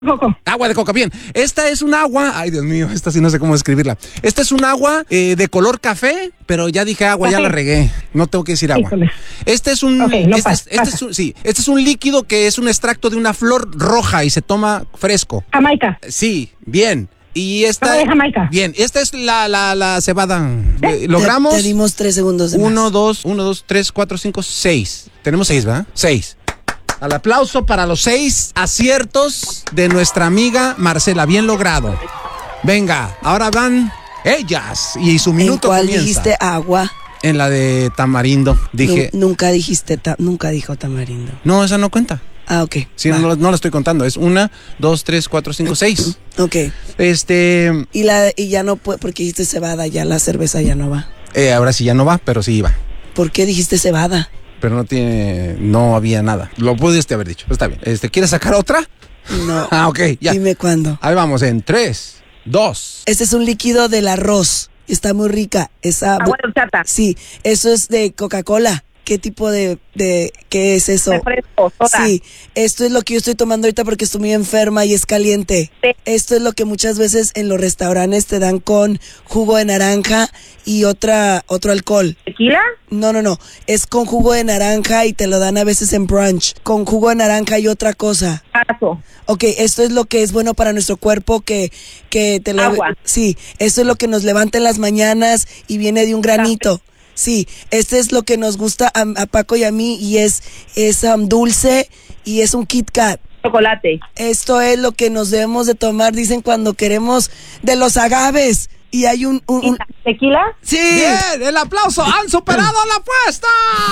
Coco. Agua de coca, bien. Esta es un agua, ay Dios mío, esta sí no sé cómo escribirla. Esta es un agua de color café, pero ya dije agua, ya la regué. No tengo que decir agua. Híjole. Este es un, Ok, no este pasa. es un líquido que es un extracto de una flor roja y se toma fresco. Jamaica. Sí, bien. Y esta, Agua de Jamaica. bien, esta es la cebada. ¿Logramos? Te dimos 3 segundos de más. 1, 2, 3, 4, 5, 6. Tenemos 6, ¿verdad? 6. Al aplauso para los 6 aciertos de nuestra amiga Marcela. Bien logrado. Venga, ahora van ellas y su minuto ¿En cuál comienza. dijiste agua? En la de tamarindo. Dije, Nunca dijo tamarindo. no, esa no cuenta. Ah, ok. Sí, va. no la estoy contando. Es 1, 2, 3, 4, 5, 6. Ok. Y ya no puede, porque dijiste cebada, ya la cerveza ya no va. Ahora sí ya no va, pero sí iba. ¿Por qué dijiste cebada? Pero no había nada. Lo pudiste haber dicho. Está bien. ¿Quieres sacar otra? No. Ah, ok, ya. Dime cuándo. Ahí vamos, en 3, 2. Este es un líquido del arroz. Está muy rica. Agua de horchata. Sí, eso es de Coca-Cola. ¿Qué tipo qué es eso? Refresco, soda. Sí, esto es lo que yo estoy tomando ahorita porque estoy muy enferma y es caliente. Sí. Esto es lo que muchas veces en los restaurantes te dan con jugo de naranja y otro alcohol. ¿Tequila? No, es con jugo de naranja y te lo dan a veces en brunch, con jugo de naranja y otra cosa. Paso. Ok, esto es lo que es bueno para nuestro cuerpo, que te lo... Agua. Sí, esto es lo que nos levanta en las mañanas y viene de un granito. Sí, este es lo que nos gusta a Paco y a mí y es dulce y es un Kit Kat. Chocolate. Esto es lo que nos debemos de tomar, dicen cuando queremos de los agaves. Y hay un... ¿Tequila? Sí. Bien, el aplauso. Han superado la apuesta.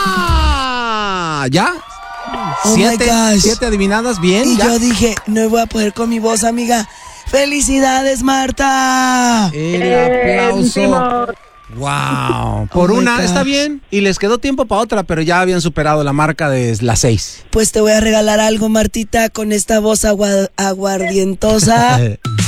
¿Ya? Oh my gosh. 7 adivinadas, bien. Y ¿ya? yo dije, no voy a poder con mi voz, amiga. ¡Felicidades, Marta! El aplauso. Wow. Por Oh my una, gosh. está bien. Y les quedó tiempo para otra, pero ya habían superado la marca de las 6. Pues te voy a regalar algo, Martita, con esta voz aguardientosa.